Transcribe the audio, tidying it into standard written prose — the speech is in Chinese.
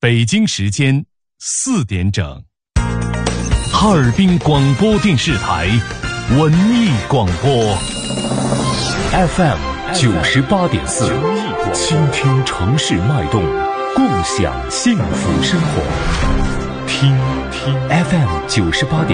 北京时间4点整，哈尔滨广播电视台文艺广播 FM 98.4，倾听城市脉动，共享幸福生活。听 FM 98.4。